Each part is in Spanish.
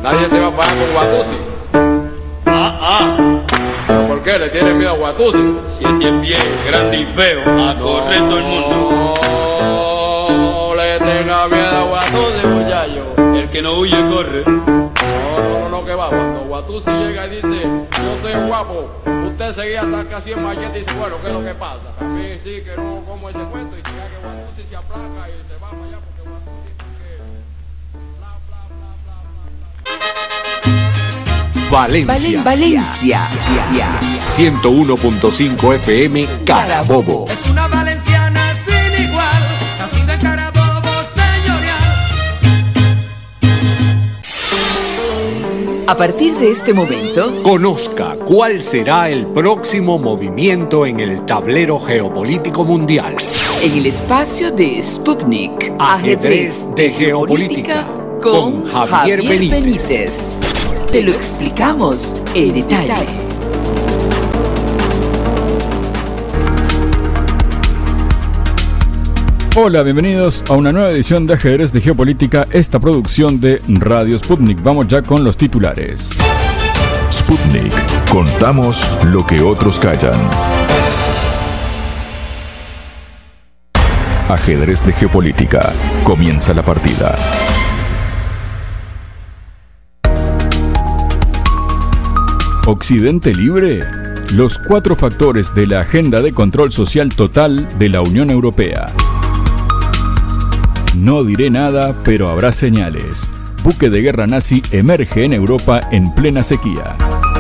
Nadie se va a pagar con Watusi. ¿Pero por qué? ¿Le tiene miedo a Watusi? Si es bien, grande y feo, a correr todo el mundo. No le tenga miedo a Watusi, muchacho. El que no huye, corre. No, que va. Cuando Watusi llega y dice, yo soy guapo, usted seguía saca así en machete y dice, bueno, ¿qué es lo que pasa? A mí sí que no como ese cuento y llega que Watusi se aplaca y se va para allá porque Watusi dice que Valencia. 101.5 FM Carabobo. Es una valenciana sin igual, nacido en Carabobo, señorial. A partir de este momento, conozca cuál será el próximo movimiento en el tablero geopolítico mundial. En el espacio de Sputnik, Ajedrez de Geopolítica, con Javier Benítez. Te lo explicamos en detalle. Hola, bienvenidos a una nueva edición de Ajedrez de Geopolítica, esta producción de Radio Sputnik. Vamos ya con los titulares. Sputnik. Contamos lo que otros callan. Ajedrez de Geopolítica. Comienza la partida. ¿Occidente libre? Los 4 factores de la Agenda de Control Social Total de la Unión Europea. No diré nada, pero habrá señales. Buque de guerra nazi emerge en Europa en plena sequía.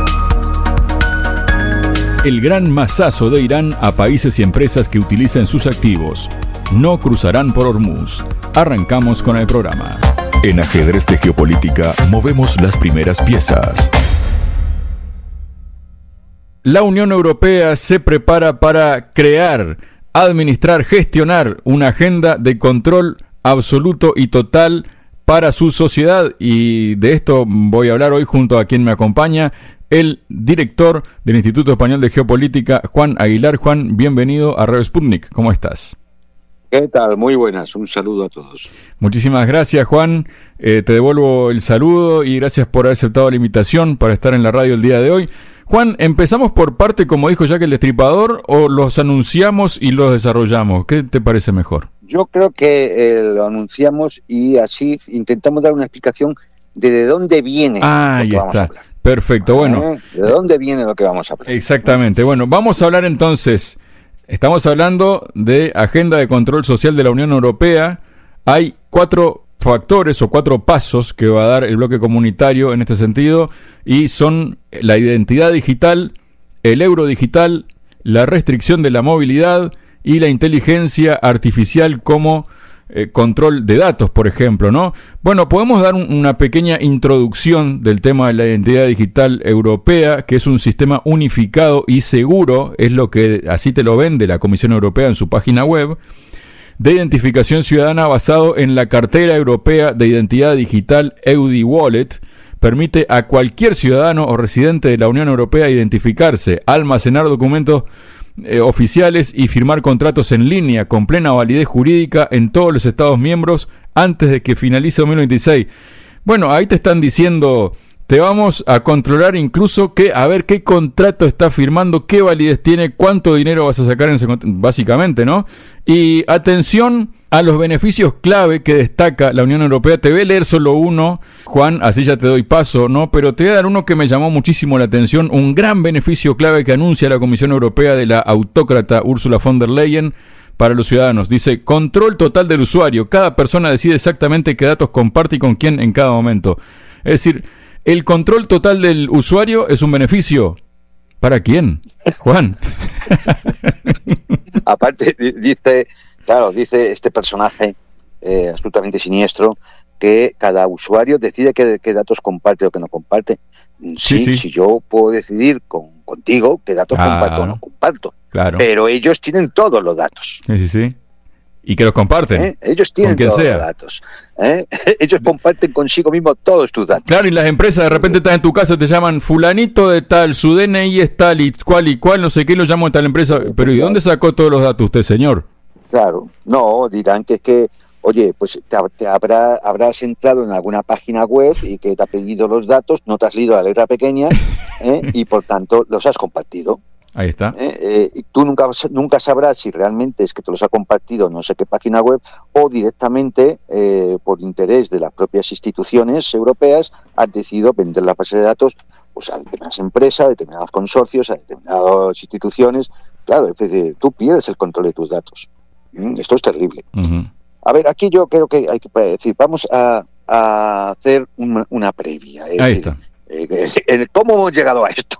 El gran masazo de Irán a países y empresas que utilicen sus activos. No cruzarán por Hormuz. Arrancamos con el programa. En Ajedrez de Geopolítica movemos las primeras piezas. La Unión Europea se prepara para crear, administrar, gestionar una agenda de control absoluto y total para su sociedad, y de esto voy a hablar hoy junto a quien me acompaña, el director del Instituto Español de Geopolítica, Juan Aguilar. Juan, bienvenido a Radio Sputnik. ¿Cómo estás? ¿Qué tal? Muy buenas. Un saludo a todos. Muchísimas gracias, Juan. Te devuelvo el saludo y gracias por haber aceptado la invitación para estar en la radio el día de hoy. Juan, ¿empezamos por parte, como dijo Jack el Destripador, o los anunciamos y los desarrollamos? ¿Qué te parece mejor? Yo creo que lo anunciamos y así intentamos dar una explicación de dónde viene lo que vamos a hablar. Perfecto, bueno. ¿De dónde viene lo que vamos a hablar? Exactamente. Bueno, vamos a hablar entonces. Estamos hablando de Agenda de Control Social de la Unión Europea. Hay 4 factores o 4 pasos que va a dar el bloque comunitario en este sentido, y son la identidad digital, el euro digital, la restricción de la movilidad y la inteligencia artificial como control de datos, por ejemplo, ¿no? Bueno, podemos dar una pequeña introducción del tema de la identidad digital europea, que es un sistema unificado y seguro, es lo que así te lo vende la Comisión Europea en su página web, de identificación ciudadana basado en la cartera europea de identidad digital EUDI Wallet. Permite a cualquier ciudadano o residente de la Unión Europea identificarse, almacenar documentos oficiales y firmar contratos en línea con plena validez jurídica en todos los Estados miembros antes de que finalice 2026. Bueno, ahí te están diciendo, te vamos a controlar incluso a ver qué contrato está firmando, qué validez tiene, cuánto dinero vas a sacar en ese contrato, básicamente, ¿no? Y atención a los beneficios clave que destaca la Unión Europea. Te voy a leer solo uno, Juan, así ya te doy paso, ¿no? Pero te voy a dar uno que me llamó muchísimo la atención, un gran beneficio clave que anuncia la Comisión Europea de la autócrata Ursula von der Leyen para los ciudadanos. Dice, control total del usuario. Cada persona decide exactamente qué datos comparte y con quién en cada momento. Es decir, el control total del usuario es un beneficio. ¿Para quién, Juan? Aparte, dice este personaje absolutamente siniestro que cada usuario decide qué datos comparte o qué no comparte. Sí. Si yo puedo decidir contigo qué datos comparto o no comparto. Claro. Pero ellos tienen todos los datos. Sí. Y que los comparten. Ellos tienen todos los datos. Ellos comparten consigo mismo todos tus datos. Claro, y las empresas de repente están en tu casa, te llaman fulanito de tal, su DNI es tal y cual, no sé qué, lo llamo de tal empresa. Pero ¿y dónde sacó todos los datos usted, señor? Claro, no, dirán que es que oye, pues habrás entrado en alguna página web y que te ha pedido los datos, no te has leído la letra pequeña, y por tanto los has compartido. Ahí está. Y tú nunca sabrás si realmente es que te los ha compartido no sé qué página web o directamente, por interés de las propias instituciones europeas, has decidido vender la base de datos pues a determinadas empresas, a determinados consorcios, a determinadas instituciones. Claro, es decir, tú pierdes el control de tus datos. Esto es terrible. Uh-huh. A ver, aquí yo creo que hay que decir, vamos a hacer una previa. Ahí está. ¿Cómo hemos llegado a esto?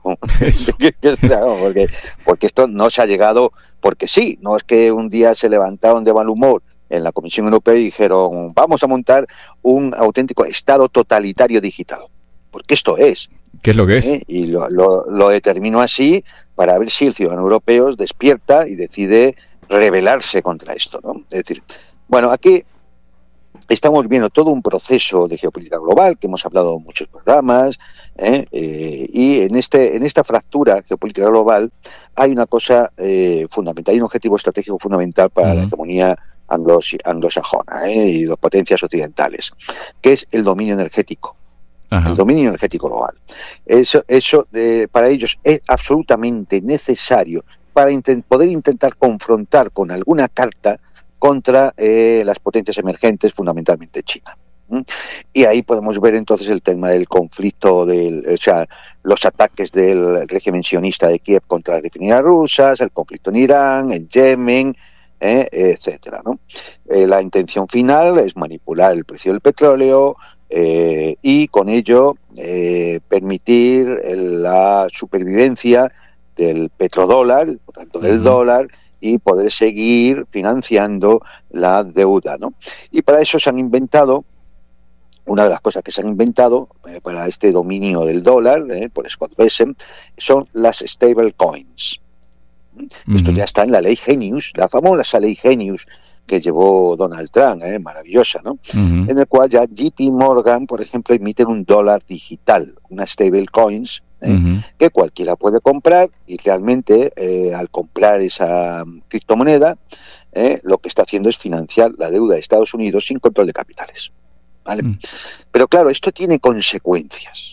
porque esto no se ha llegado porque sí, no es que un día se levantaron de mal humor en la Comisión Europea y dijeron vamos a montar un auténtico Estado totalitario digital, porque esto es. ¿Qué es lo que es? Y lo determinó así para ver si el ciudadano europeo despierta y decide rebelarse contra esto, ¿no? Es decir, bueno, aquí estamos viendo todo un proceso de geopolítica global, que hemos hablado en muchos programas, y en esta fractura geopolítica global hay una cosa fundamental, hay un objetivo estratégico fundamental para la hegemonía anglosajona y las potencias occidentales, que es el dominio energético. Ajá. El dominio energético global. Eso para ellos es absolutamente necesario para poder intentar confrontar con alguna carta contra las potencias emergentes, fundamentalmente China. Y ahí podemos ver entonces el tema del conflicto, los ataques del régimen sionista de Kiev contra las refinerías rusas, el conflicto en Irán, en Yemen, etcétera, ¿no? La intención final es manipular el precio del petróleo y con ello permitir la supervivencia del petrodólar, por tanto del dólar, y poder seguir financiando la deuda, ¿no? Y para eso se han inventado, una de las cosas que se han inventado para este dominio del dólar, por Scott Bessent, son las stable coins. Esto ya está en la ley Genius, la famosa ley Genius que llevó Donald Trump, maravillosa, ¿no? En el cual ya JP Morgan, por ejemplo, emite un dólar digital, una stable coins, que cualquiera puede comprar, y realmente al comprar esa criptomoneda lo que está haciendo es financiar la deuda de Estados Unidos sin control de capitales, ¿vale? Pero claro, esto tiene consecuencias.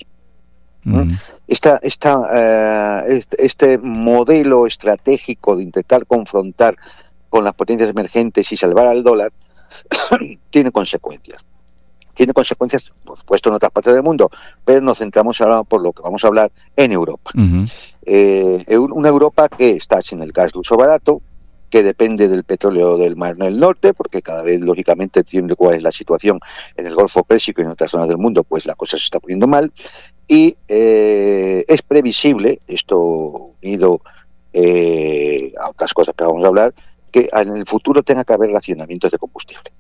Este modelo estratégico de intentar confrontar con las potencias emergentes y salvar al dólar tiene consecuencias. Tiene consecuencias, por supuesto, en otras partes del mundo, pero nos centramos ahora por lo que vamos a hablar en Europa. Una Europa que está sin el gas de uso barato, que depende del petróleo del Mar del Norte, porque cada vez, lógicamente, entiendo cuál es la situación en el Golfo Pérsico y en otras zonas del mundo, pues la cosa se está poniendo mal, y es previsible, esto unido a otras cosas que vamos a hablar, que en el futuro tenga que haber racionamientos de combustible.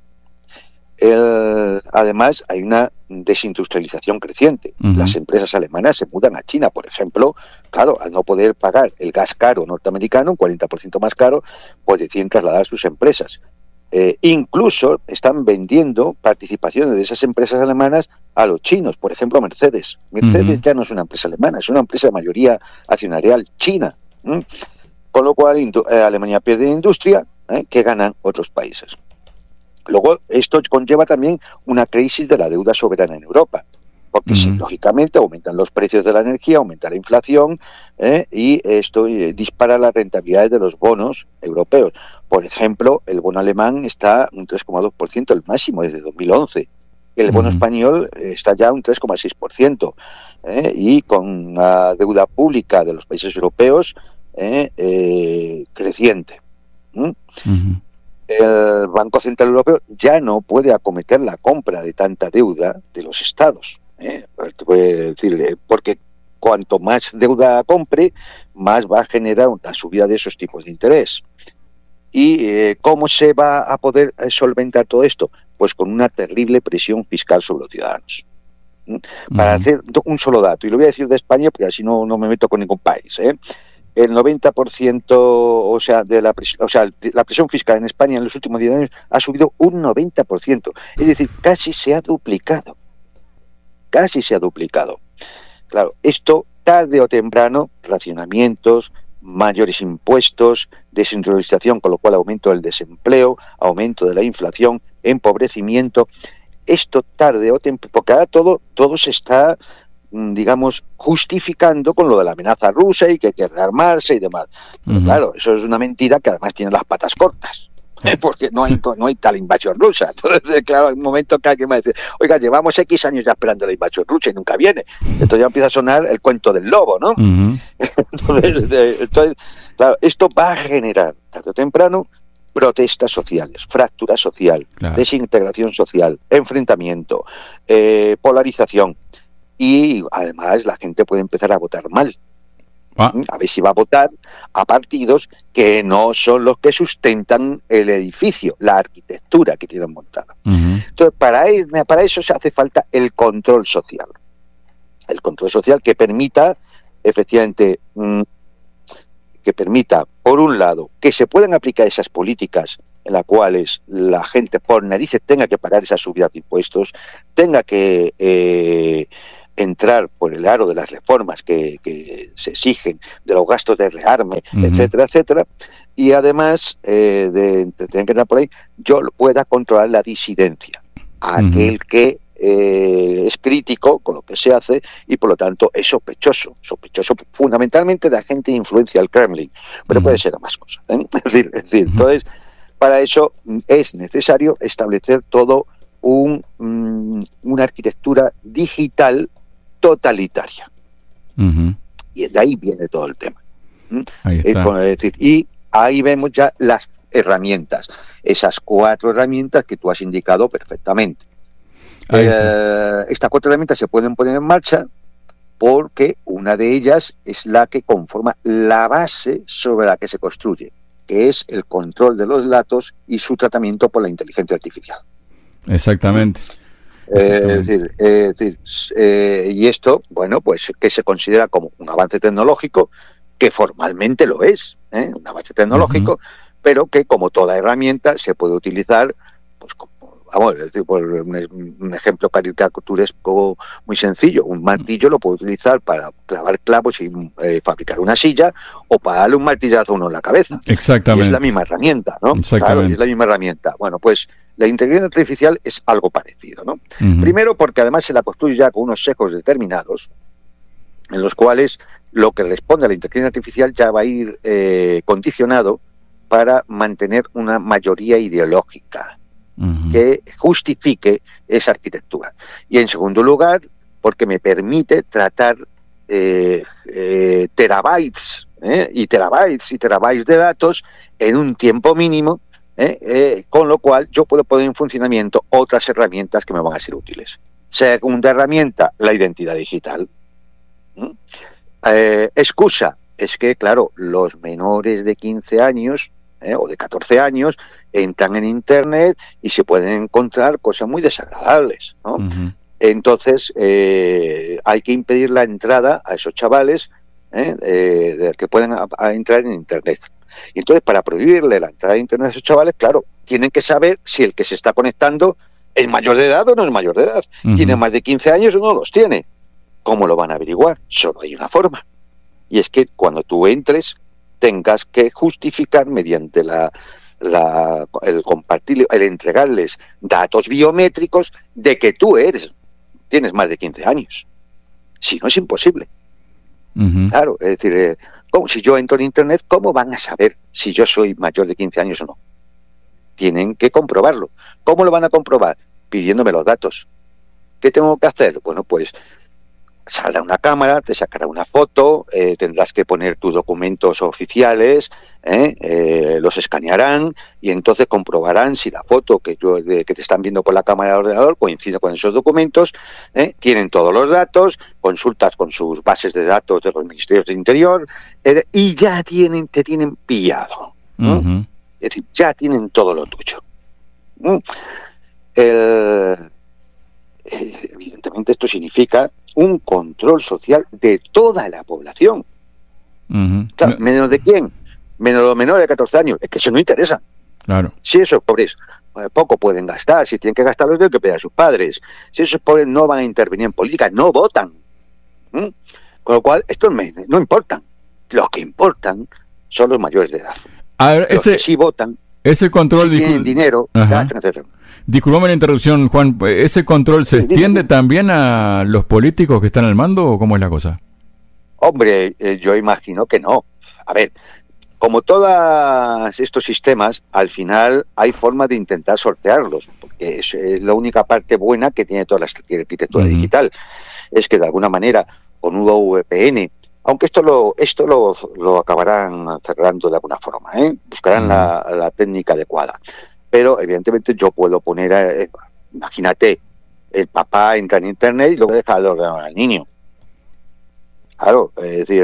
Además, hay una desindustrialización creciente. Las empresas alemanas se mudan a China, por ejemplo, claro, al no poder pagar el gas caro norteamericano, un 40% más caro, pues deciden trasladar sus empresas. Incluso están vendiendo participaciones de esas empresas alemanas a los chinos, por ejemplo, Mercedes. Mercedes ya no es una empresa alemana, es una empresa de mayoría accionarial china. Con lo cual Alemania pierde industria que ganan otros países. Luego, esto conlleva también una crisis de la deuda soberana en Europa, porque lógicamente aumentan los precios de la energía, aumenta la inflación, y esto dispara las rentabilidades de los bonos europeos. Por ejemplo, el bono alemán está un 3,2%, el máximo desde 2011. El bono español está ya un 3,6%, y con la deuda pública de los países europeos creciente. El Banco Central Europeo ya no puede acometer la compra de tanta deuda de los estados, porque cuanto más deuda compre, más va a generar una subida de esos tipos de interés. ¿Y cómo se va a poder solventar todo esto? Pues con una terrible presión fiscal sobre los ciudadanos. Para hacer un solo dato, y lo voy a decir de España porque así no me meto con ningún país, el 90%, la presión fiscal en España en los últimos 10 años ha subido un 90%. Es decir, casi se ha duplicado. Claro, esto tarde o temprano, racionamientos, mayores impuestos, descentralización, con lo cual aumento del desempleo, aumento de la inflación, empobrecimiento. Esto tarde o temprano, porque ahora todo se está, digamos, justificando con lo de la amenaza rusa y que hay que rearmarse y demás. Pero claro, eso es una mentira que además tiene las patas cortas. Porque no hay tal invasión rusa. Entonces, claro, hay un momento que alguien va a decir, oiga, llevamos X años ya esperando la invasión rusa y nunca viene. Entonces ya empieza a sonar el cuento del lobo, ¿no? Entonces, claro, esto va a generar, tarde o temprano, protestas sociales, fractura social, desintegración social, enfrentamiento, polarización. Y además la gente puede empezar a votar mal. A ver si va a votar a partidos que no son los que sustentan el edificio, la arquitectura que tienen montada. Entonces, para eso se hace falta el control social. El control social que permita, efectivamente, por un lado, que se puedan aplicar esas políticas en las cuales la gente por narices tenga que pagar esas subidas de impuestos, tenga que entrar por el aro de las reformas que se exigen, de los gastos de rearme, etcétera, etcétera, y además de tener que entrar por ahí, yo pueda controlar la disidencia, aquel que es crítico con lo que se hace y por lo tanto es sospechoso fundamentalmente de agente de influencia del Kremlin, pero puede ser más cosas, ¿eh? Es decir, entonces, para eso es necesario establecer todo una arquitectura digital totalitaria. Y de ahí viene todo el tema. Ahí está. Es decir, y ahí vemos ya las herramientas, esas 4 herramientas que tú has indicado perfectamente. Estas 4 herramientas se pueden poner en marcha porque una de ellas es la que conforma la base sobre la que se construye, que es el control de los datos y su tratamiento por la inteligencia artificial. Exactamente. Y esto, bueno, pues que se considera como un avance tecnológico, que formalmente lo es, un avance tecnológico, pero que como toda herramienta se puede utilizar, pues como, vamos, es decir, por un ejemplo caricaturesco muy sencillo, un martillo lo puedo utilizar para clavar clavos y fabricar una silla, o para darle un martillazo a uno en la cabeza. Exactamente. Y es la misma herramienta, ¿no? Exactamente. Claro, es la misma herramienta. Bueno, pues la inteligencia artificial es algo parecido, ¿no? Primero porque además se la construye ya con unos sesgos determinados, en los cuales lo que responde a la inteligencia artificial ya va a ir condicionado para mantener una mayoría ideológica que justifique esa arquitectura. Y en segundo lugar, porque me permite tratar terabytes y terabytes de datos en un tiempo mínimo, con lo cual yo puedo poner en funcionamiento otras herramientas que me van a ser útiles. Segunda herramienta, la identidad digital. Excusa, es que claro, los menores de 15 años o de 14 años entran en Internet y se pueden encontrar cosas muy desagradables, ¿no? Entonces hay que impedir la entrada a esos chavales que puedan entrar en Internet. Y entonces, para prohibirle la entrada de Internet a esos chavales, claro, tienen que saber si el que se está conectando es mayor de edad o no es mayor de edad. Tiene más de 15 años o no los tiene. ¿Cómo lo van a averiguar? Solo hay una forma. Y es que cuando tú entres, tengas que justificar mediante el compartir, el entregarles datos biométricos de que tú tienes más de 15 años. Si no, es imposible. Claro, es decir, si yo entro en Internet, ¿cómo van a saber si yo soy mayor de 15 años o no? Tienen que comprobarlo. ¿Cómo lo van a comprobar? Pidiéndome los datos. ¿Qué tengo que hacer? Bueno, pues saldrá una cámara, te sacará una foto, tendrás que poner tus documentos oficiales, los escanearán y entonces comprobarán si la foto que te están viendo por la cámara del ordenador coincide con esos documentos, tienen todos los datos, consultas con sus bases de datos de los ministerios de Interior y ya te tienen pillado. Es decir, ya tienen todo lo tuyo. Evidentemente esto significa un control social de toda la población. Claro, ¿menos de quién? Menos los menores de 14 años. Es que eso no interesa. Claro. Si esos pobres poco pueden gastar, si tienen que gastarlos, tienen que pedir a sus padres. Si esos pobres no van a intervenir en política, no votan. Con lo cual, estos no importan. Los que importan son los mayores de edad. A ver, los que sí votan Ese control... tienen dinero, gastan, etc. Disculpame la interrupción, Juan. ¿Ese control se extiende también a los políticos que están al mando o cómo es la cosa? Hombre, yo imagino que no. A ver, como todos estos sistemas, al final hay forma de intentar sortearlos, porque es la única parte buena que tiene toda la arquitectura digital. Es que de alguna manera, con un VPN, aunque esto lo acabarán cerrando de alguna forma, buscarán la técnica adecuada. Pero evidentemente yo puedo poner, imagínate, el papá entra en internet y luego deja el ordenador al niño. Claro, es decir,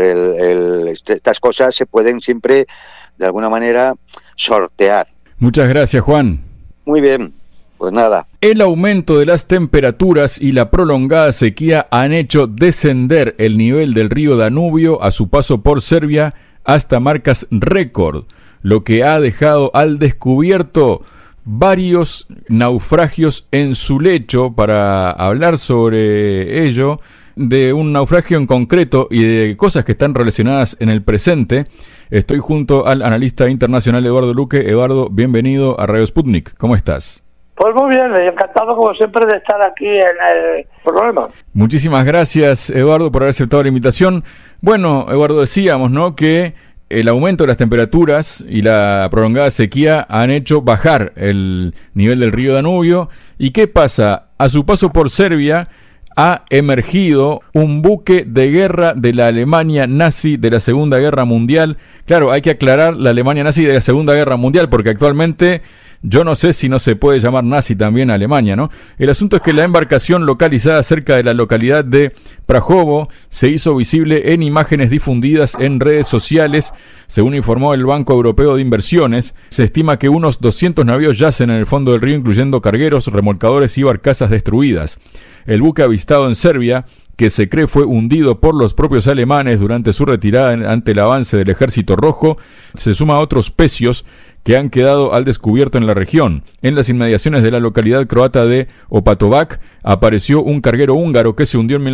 estas cosas se pueden siempre, de alguna manera, sortear. Muchas gracias, Juan. Muy bien, pues nada. El aumento de las temperaturas y la prolongada sequía han hecho descender el nivel del río Danubio a su paso por Serbia hasta marcas récord, lo que ha dejado al descubierto varios naufragios en su lecho. Para hablar sobre ello, de un naufragio en concreto y de cosas que están relacionadas en el presente, estoy junto al analista internacional Eduardo Luque. Eduardo, bienvenido a Radio Sputnik. ¿Cómo estás? Pues muy bien, encantado como siempre de estar aquí en el programa. Muchísimas gracias, Eduardo, por haber aceptado la invitación. Bueno, Eduardo, decíamos, ¿no?, que el aumento de las temperaturas y la prolongada sequía han hecho bajar el nivel del río Danubio. ¿Y qué pasa? A su paso por Serbia ha emergido un buque de guerra de la Alemania nazi de la Segunda Guerra Mundial. Claro, hay que aclarar la Alemania nazi de la Segunda Guerra Mundial, porque actualmente yo no sé si no se puede llamar nazi también a Alemania, ¿no? El asunto es que la embarcación, localizada cerca de la localidad de Prahovo, se hizo visible en imágenes difundidas en redes sociales. Según informó el Banco Europeo de Inversiones, se estima que unos 200 navíos yacen en el fondo del río, incluyendo cargueros, remolcadores y barcazas destruidas. El buque avistado en Serbia, que se cree fue hundido por los propios alemanes durante su retirada ante el avance del Ejército Rojo, se suma a otros pecios que han quedado al descubierto en la región. En las inmediaciones de la localidad croata de Opatovac apareció un carguero húngaro que se hundió en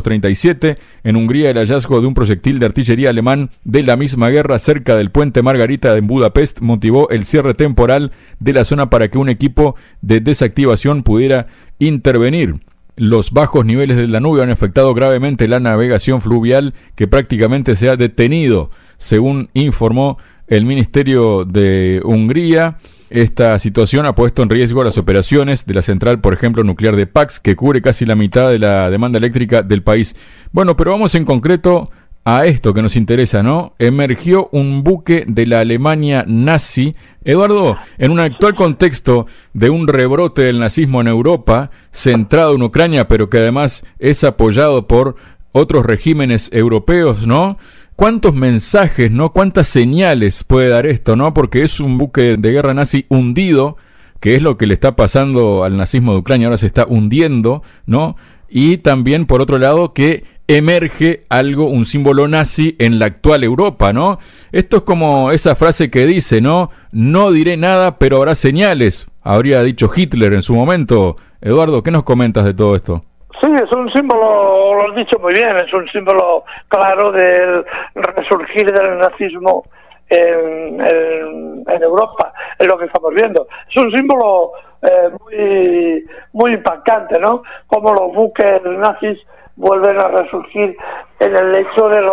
1937. En Hungría, el hallazgo de un proyectil de artillería alemán de la misma guerra cerca del puente Margarita en Budapest motivó el cierre temporal de la zona para que un equipo de desactivación pudiera intervenir. Los bajos niveles del Danubio han afectado gravemente la navegación fluvial, que prácticamente se ha detenido, según informó el Ministerio de Hungría. Esta situación ha puesto en riesgo las operaciones de la central, por ejemplo, nuclear de Pax, que cubre casi la mitad de la demanda eléctrica del país. Bueno, pero vamos en concreto a esto que nos interesa, ¿no? Emergió un buque de la Alemania nazi. Eduardo, en un actual contexto de un rebrote del nazismo en Europa, centrado en Ucrania, pero que además es apoyado por otros regímenes europeos, ¿no? ¿Cuántos mensajes, no? ¿Cuántas señales puede dar esto, no? Porque es un buque de guerra nazi hundido, que es lo que le está pasando al nazismo de Ucrania, ahora se está hundiendo, ¿no? Y también, por otro lado, que emerge algo, un símbolo nazi en la actual Europa, ¿no? Esto es como esa frase que dice, ¿no? No diré nada, pero habrá señales, habría dicho Hitler en su momento. Eduardo, ¿qué nos comentas de todo esto? Sí, es un símbolo, lo has dicho muy bien, es un símbolo claro del resurgir del nazismo en Europa, es lo que estamos viendo. Es un símbolo muy impactante, ¿no? Como los buques nazis vuelven a resurgir en el lecho de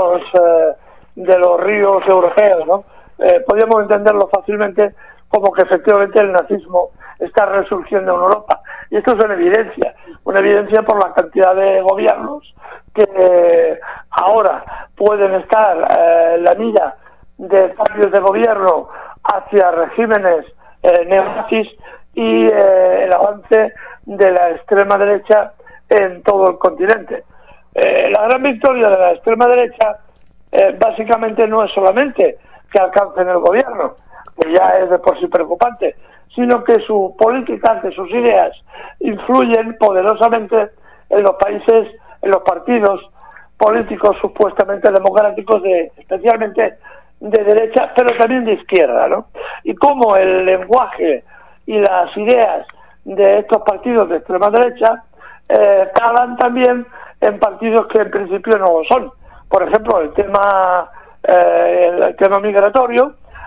los ríos europeos, ¿no? Podríamos entenderlo fácilmente como que efectivamente el nazismo está resurgiendo en Europa. Y esto es una evidencia por la cantidad de gobiernos que ahora pueden estar en la mira de cambios de gobierno hacia regímenes neonazis y el avance de la extrema derecha en todo el continente. La gran victoria de la extrema derecha básicamente no es solamente que alcancen el gobierno, que ya es de por sí preocupante, sino que su política, que sus ideas influyen poderosamente en los países, en los partidos políticos supuestamente democráticos, especialmente de derecha, pero también de izquierda, ¿no? Y cómo el lenguaje y las ideas de estos partidos de extrema derecha calan también en partidos que en principio no lo son. Por ejemplo, el tema migratorio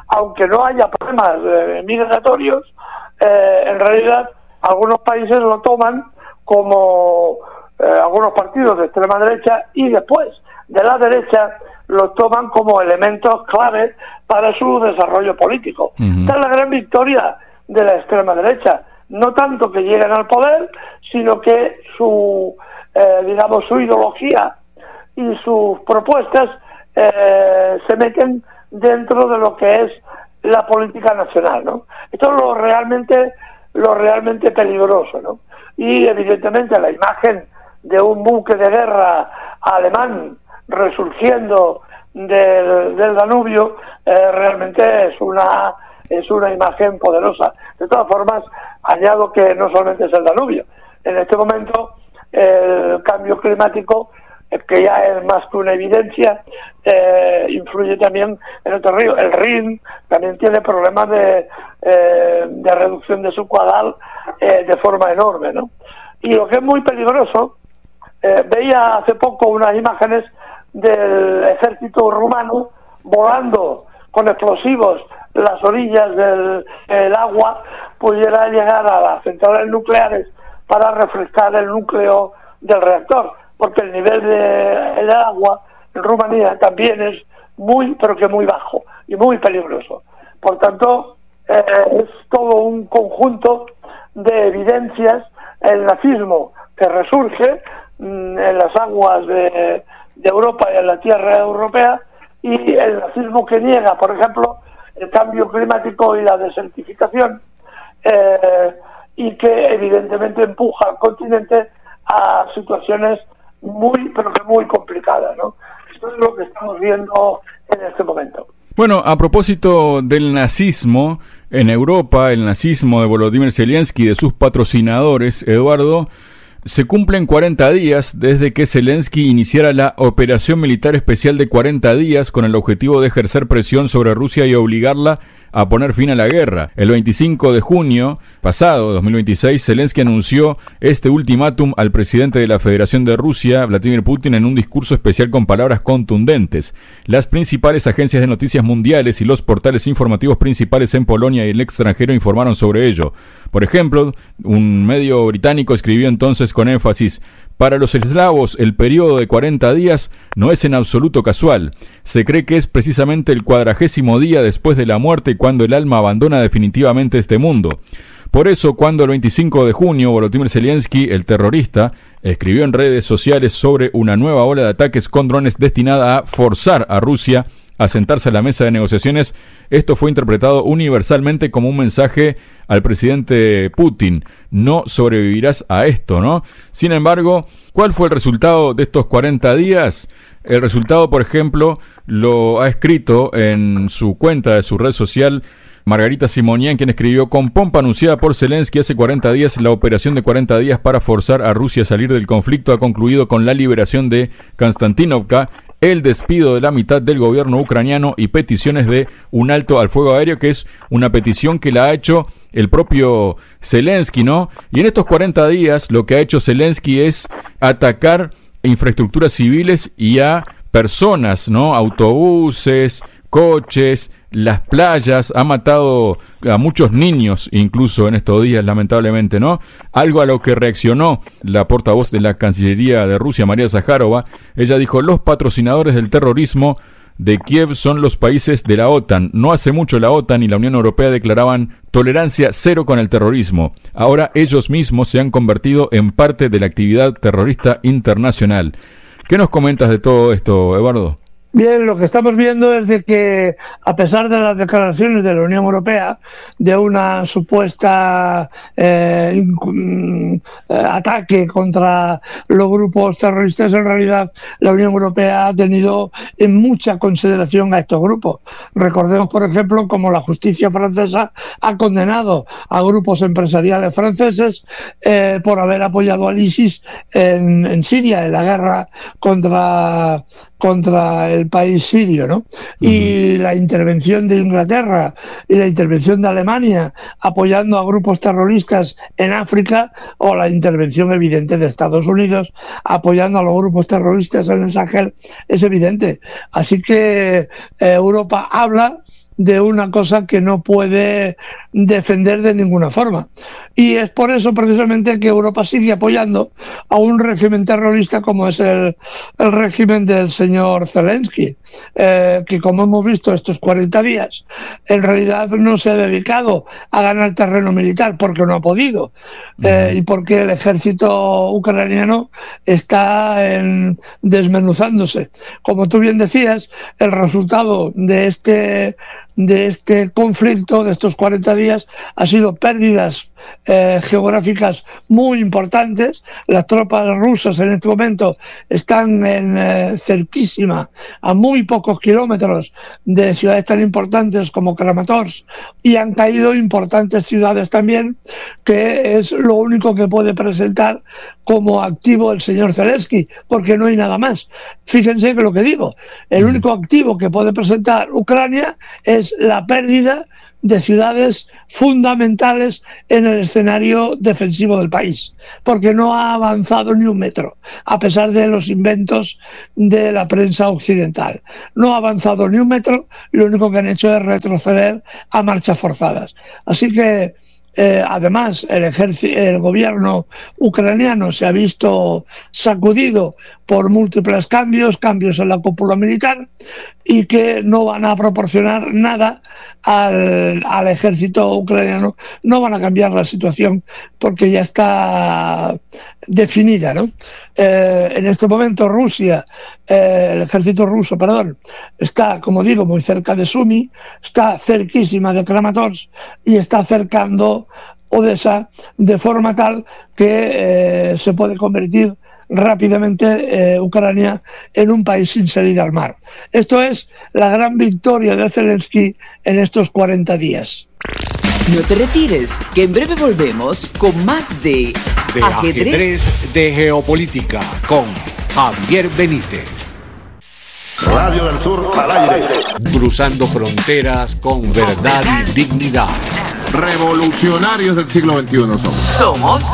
aunque no haya problemas migratorios, en realidad algunos países lo toman como algunos partidos de extrema derecha y después de la derecha lo toman como elementos claves para su desarrollo político. Esta es la gran victoria de la extrema derecha, no tanto que lleguen al poder, sino que su ideología y sus propuestas se meten dentro de lo que es la política nacional, ¿no? Esto es lo realmente peligroso, ¿no? Y evidentemente la imagen de un buque de guerra alemán resurgiendo del Danubio realmente es una imagen poderosa. De todas formas, añado que no solamente es el Danubio. En este momento el cambio climático, que ya es más que una evidencia, influye también en otro río. El Rin también tiene problemas de reducción de su caudal de forma enorme, ¿no? Y lo que es muy peligroso, veía hace poco unas imágenes del ejército rumano volando con explosivos las orillas del agua, pudiera llegar a las centrales nucleares para refrescar el núcleo del reactor, porque el nivel del agua en Rumanía también es pero que muy bajo y muy peligroso. Por tanto, es todo un conjunto de evidencias. El nazismo que resurge en las aguas de Europa y en la tierra europea, y el nazismo que niega, por ejemplo, el cambio climático y la desertificación, y que evidentemente empuja al continente a situaciones pero que muy complicadas, ¿no? Esto es lo que estamos viendo en este momento. Bueno, a propósito del nazismo en Europa, el nazismo de Volodymyr Zelensky y de sus patrocinadores, Eduardo, se cumplen 40 días desde que Zelensky iniciara la operación militar especial de 40 días con el objetivo de ejercer presión sobre Rusia y obligarla a poner fin a la guerra. El 25 de junio pasado, 2026, Zelensky anunció este ultimátum al presidente de la Federación de Rusia, Vladimir Putin, en un discurso especial con palabras contundentes. Las principales agencias de noticias mundiales y los portales informativos principales en Polonia y el extranjero informaron sobre ello. Por ejemplo, un medio británico escribió entonces con énfasis: para los eslavos, el periodo de 40 días no es en absoluto casual. Se cree que es precisamente el 40º día después de la muerte cuando el alma abandona definitivamente este mundo. Por eso, cuando el 25 de junio Volodymyr Zelensky, el terrorista, escribió en redes sociales sobre una nueva ola de ataques con drones destinada a forzar a Rusia a sentarse a la mesa de negociaciones, esto fue interpretado universalmente como un mensaje al presidente Putin: no sobrevivirás a esto, ¿no? Sin embargo, ¿cuál fue el resultado de estos 40 días? El resultado, por ejemplo, lo ha escrito en su cuenta de su red social Margarita Simonian, quien escribió: con pompa anunciada por Zelensky hace 40 días, la operación de 40 días para forzar a Rusia a salir del conflicto ha concluido con la liberación de Konstantinovka, el despido de la mitad del gobierno ucraniano y peticiones de un alto al fuego aéreo, que es una petición que la ha hecho el propio Zelensky, ¿no? Y en estos 40 días lo que ha hecho Zelensky es atacar infraestructuras civiles y a personas, ¿no? Autobuses, coches, las playas, ha matado a muchos niños incluso en estos días, lamentablemente, ¿no? Algo a lo que reaccionó la portavoz de la Cancillería de Rusia, María Zaharova. Ella dijo: los patrocinadores del terrorismo de Kiev son los países de la OTAN. No hace mucho la OTAN y la Unión Europea declaraban tolerancia cero con el terrorismo. Ahora ellos mismos se han convertido en parte de la actividad terrorista internacional. ¿Qué nos comentas de todo esto, Eduardo? Bien, lo que estamos viendo es de que, a pesar de las declaraciones de la Unión Europea de una supuesta ataque contra los grupos terroristas, en realidad la Unión Europea ha tenido en mucha consideración a estos grupos. Recordemos, por ejemplo, cómo la justicia francesa ha condenado a grupos empresariales franceses por haber apoyado al ISIS en Siria, en la guerra contra el país sirio, ¿no? Y la intervención de Inglaterra y la intervención de Alemania apoyando a grupos terroristas en África, o la intervención evidente de Estados Unidos apoyando a los grupos terroristas en el Sahel, es evidente. Así que Europa habla, de una cosa que no puede defender de ninguna forma. Y es por eso precisamente que Europa sigue apoyando a un régimen terrorista como es el régimen del señor Zelensky, que como hemos visto estos 40 días, en realidad no se ha dedicado a ganar terreno militar porque no ha podido, y porque el ejército ucraniano está desmenuzándose. Como tú bien decías, el resultado de este conflicto, de estos 40 días, ha sido pérdidas geográficas muy importantes. Las tropas rusas en este momento están cerquísima, a muy pocos kilómetros de ciudades tan importantes como Kramatorsk, y han caído importantes ciudades también, que es lo único que puede presentar como activo el señor Zelensky, porque no hay nada más. Fíjense que lo que digo, el único activo que puede presentar Ucrania es la pérdida de ciudades fundamentales en el escenario defensivo del país, porque no ha avanzado ni un metro, a pesar de los inventos de la prensa occidental. No ha avanzado ni un metro, lo único que han hecho es retroceder a marchas forzadas. Así que además, el gobierno ucraniano se ha visto sacudido por múltiples cambios en la cúpula militar, y que no van a proporcionar nada al ejército ucraniano, no van a cambiar la situación porque ya está definida, ¿no? En este momento el ejército ruso, está, como digo, muy cerca de Sumy, está cerquísima de Kramatorsk y está acercando Odessa de forma tal que se puede convertir rápidamente Ucrania en un país sin salida al mar. Esto es la gran victoria de Zelensky en estos 40 días. No te retires, que en breve volvemos con más de Ajedrez de Geopolítica con Javier Benítez. Radio del Sur al aire. Cruzando fronteras con verdad y dignidad. Revolucionarios del siglo XXI somos. Somos